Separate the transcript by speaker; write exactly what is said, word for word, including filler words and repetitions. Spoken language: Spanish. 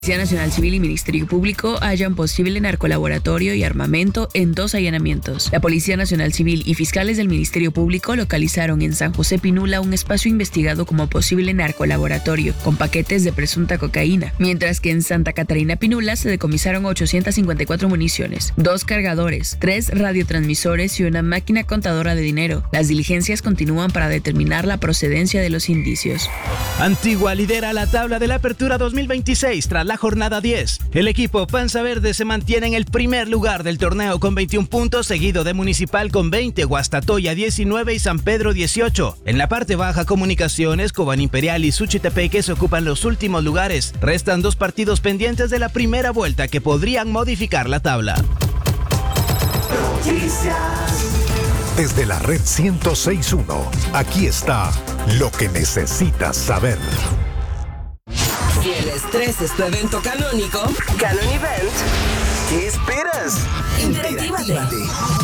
Speaker 1: Policía Nacional Civil y Ministerio Público hallan posible narcolaboratorio y armamento en dos allanamientos. La Policía Nacional Civil y fiscales del Ministerio Público localizaron en San José Pinula un espacio investigado como posible narcolaboratorio con paquetes de presunta cocaína, mientras que en Santa Catarina Pinula se decomisaron ochocientas cincuenta y cuatro municiones, dos cargadores, tres radiotransmisores y una máquina contadora de dinero. Las diligencias continúan para determinar la procedencia de los indicios.
Speaker 2: Antigua lidera la tabla de la Apertura dos mil veintiséis tras la jornada diez. El equipo Panza Verde se mantiene en el primer lugar del torneo con veintiún puntos, seguido de Municipal con veinte, Guastatoya diecinueve y San Pedro dieciocho. En la parte baja, Comunicaciones, Cobán Imperial y Suchitepeques ocupan los últimos lugares. Restan dos partidos pendientes de la primera vuelta que podrían modificar la tabla.
Speaker 3: Desde la red ciento seis punto uno, aquí está lo que necesitas saber.
Speaker 4: Si el estrés es tu evento canónico, Canon Event,
Speaker 5: ¿qué esperas?
Speaker 4: interactívate.